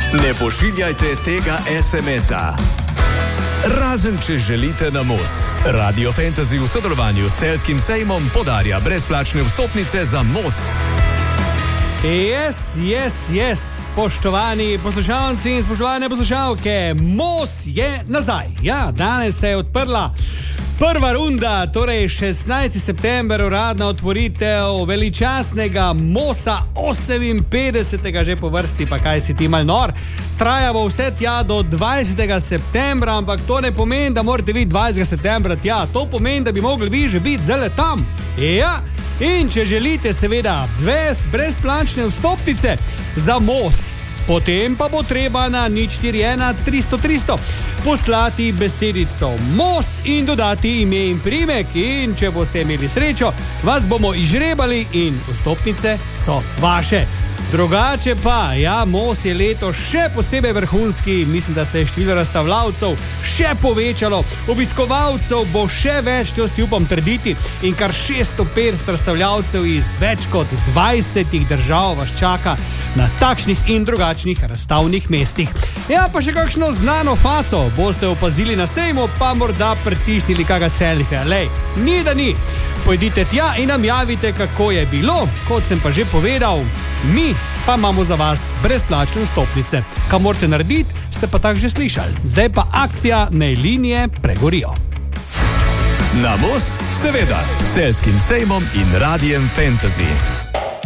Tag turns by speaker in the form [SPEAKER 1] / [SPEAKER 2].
[SPEAKER 1] Ne pošiljajte tega SMS-a. Razen, če želite na Mos. Radio Fantasy v sodelovanju s Celjskim sejmom podarja brezplačne vstopnice za Mos.
[SPEAKER 2] Yes, spoštovani poslušalci in spoštovane poslušalke, Mos je nazaj. Ja, danes se je odprla prva runda, torej 16. september, uradna otvoritev veličastnega Mosa 58. že po vrsti, pa kaj si ti mal nor. Traja bo vse tja do 20. septembra, ampak to ne pomeni, da morate vi 20. septembra tja. To pomeni, da bi mogli vi že biti zelo tam. Ja, in če želite seveda brezplačne vstopnice za Mos, potem pa bo treba na 041 300 poslati besedico Mos in dodati ime in priimek, in če boste imeli srečo, vas bomo izžrebali in vstopnice so vaše. Drugače pa, ja, Mos je leto še posebej vrhunski, mislim, da se je število razstavljavcev še povečalo, obiskovalcev bo še več, to si upam trditi, in kar 650 razstavljavcev iz več kot 20 držav vas čaka na takšnih in drugačnih razstavnih mestih. Ja, pa še kakšno znano faco boste opazili na sejmu, pa morda pritisnili kakega selfija. Lej, ni da ni. Pojdite tja in nam javite, kako je bilo. Kot sem pa že povedal, mi pa imamo za vas brezplačne vstopnice. Kaj morate narediti, ste pa tako že slišali. Zdaj pa akcija Najlinije pregorijo.
[SPEAKER 1] Na Mos, seveda, s Celjskim sejmom in Radiem Fantasy.